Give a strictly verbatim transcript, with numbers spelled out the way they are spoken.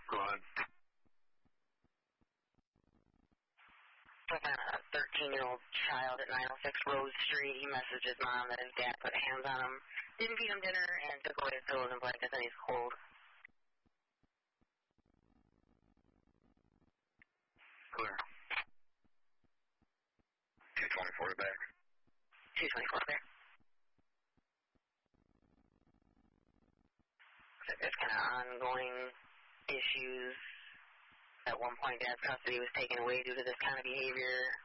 Go ahead. With a thirteen-year-old child at nine oh six Rose Street. He messaged his mom that his dad put hands on him, didn't feed him dinner, and took away his pillows and blankets, and he's cold. Clear. two twenty-four back. two twenty-four back. So there's kind of ongoing issues. At one point, Dad's custody was taken away due to this kind of behavior.